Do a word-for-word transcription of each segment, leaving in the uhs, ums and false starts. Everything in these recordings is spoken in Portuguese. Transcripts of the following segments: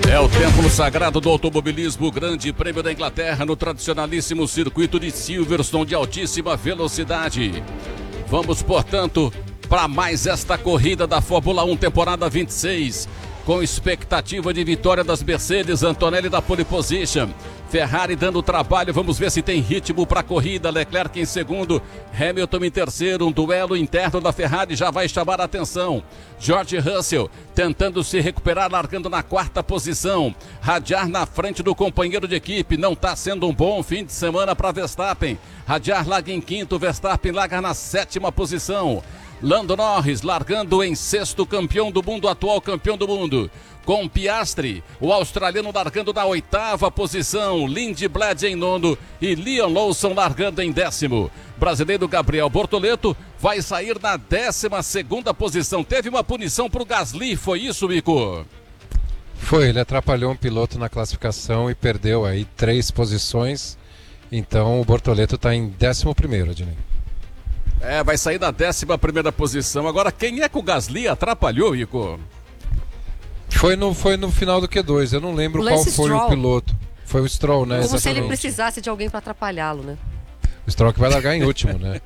É o templo sagrado do automobilismo, o Grande Prêmio da Inglaterra, no tradicionalíssimo circuito de Silverstone de altíssima velocidade. Vamos, portanto, para mais esta corrida da Fórmula um, temporada vinte e seis, com expectativa de vitória das Mercedes, Antonelli da pole position, Ferrari dando trabalho, vamos ver se tem ritmo para a corrida, Leclerc em segundo, Hamilton em terceiro, um duelo interno da Ferrari já vai chamar a atenção. George Russell tentando se recuperar, largando na quarta posição, Hadjar na frente do companheiro de equipe, não está sendo um bom fim de semana para Verstappen, Hadjar larga em quinto, Verstappen larga na sétima posição. Lando Norris largando em sexto, campeão do mundo, atual campeão do mundo. Com Piastri, o australiano largando na oitava posição, Lindblad em nono e Liam Lawson largando em décimo. Brasileiro Gabriel Bortoleto vai sair na décima segunda posição. Teve uma punição para o Gasly, foi isso, Mico? Foi, ele atrapalhou um piloto na classificação e perdeu aí três posições. Então o Bortoleto está em décimo primeiro, Adnei. É, vai sair na décima primeira posição. Agora, quem é que o Gasly atrapalhou, Ico? Foi no, foi no final do Q dois, eu não lembro Lance qual foi Stroll. o piloto. Foi o Stroll, né? Como Exatamente. se ele precisasse de alguém para atrapalhá-lo, né? O Stroll que vai largar em último, né?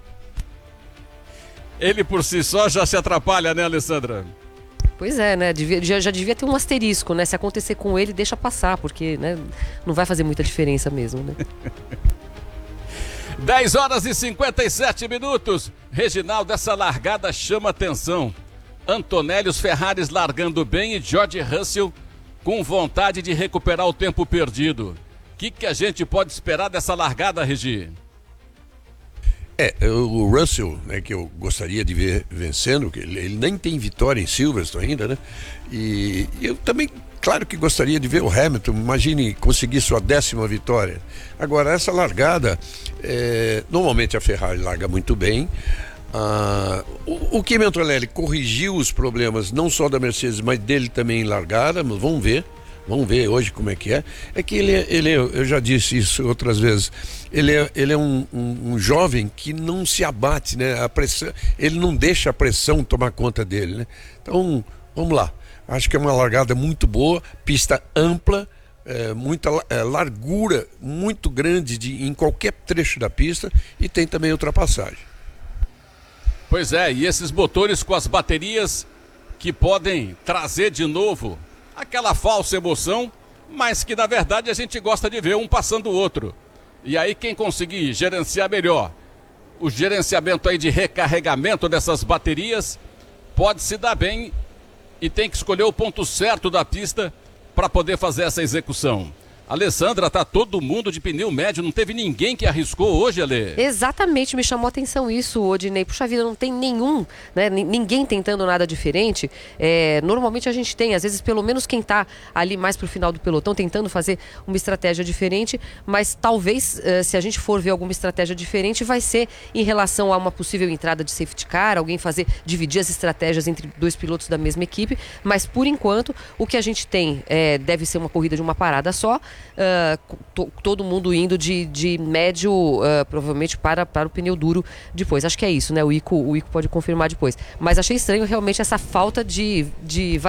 Ele por si só já se atrapalha, né, Alessandra? Pois é, né? Devia, já, já devia ter um asterisco, né? Se acontecer com ele, deixa passar, porque, né, não vai fazer muita diferença mesmo, né? dez horas e cinquenta e sete minutos. Reginaldo, essa largada chama atenção. Antonelli, os Ferraris largando bem e George Russell com vontade de recuperar o tempo perdido. O que, que a gente pode esperar dessa largada, Regi? É, o Russell, né, que eu gostaria de ver vencendo, que ele, ele nem tem vitória em Silverstone ainda, né? E eu também, claro que gostaria de ver o Hamilton, imagine conseguir sua décima vitória. Agora, essa largada, é, normalmente a Ferrari larga muito bem. Ah, o, o Kimi Antonelli corrigiu os problemas não só da Mercedes, mas dele também em largada, mas vamos ver. Vamos ver hoje como é que é. É que ele, é, ele é, eu já disse isso outras vezes, ele é, ele é um, um, um jovem que não se abate, né? A pressão, ele não deixa a pressão tomar conta dele, né? Então, vamos lá. Acho que é uma largada muito boa, pista ampla, é, muita é, largura muito grande de, em qualquer trecho da pista e tem também ultrapassagem. Pois é, e esses motores com as baterias que podem trazer de novo aquela falsa emoção, mas que na verdade a gente gosta de ver um passando o outro. E aí quem conseguir gerenciar melhor o gerenciamento aí de recarregamento dessas baterias pode se dar bem e tem que escolher o ponto certo da pista para poder fazer essa execução. Alessandra, tá todo mundo de pneu médio, não teve ninguém que arriscou hoje, Ale? Exatamente, me chamou a atenção isso, Odinei. Puxa vida, não tem nenhum, né, ninguém tentando nada diferente. É, normalmente a gente tem, às vezes pelo menos quem tá ali mais pro final do pelotão tentando fazer uma estratégia diferente, mas talvez uh, se a gente for ver alguma estratégia diferente vai ser em relação a uma possível entrada de safety car, alguém fazer, dividir as estratégias entre dois pilotos da mesma equipe, mas por enquanto o que a gente tem é, deve ser uma corrida de uma parada só. Uh, to, todo mundo indo de, de médio uh, provavelmente para, para o pneu duro depois. Acho que é isso, né? O Ico, o Ico pode confirmar depois. Mas achei estranho realmente essa falta de, de